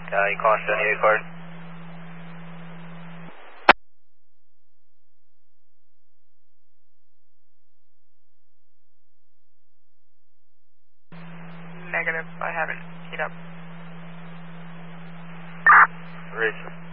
You call 78 card? Negative, I haven't heat up. Race.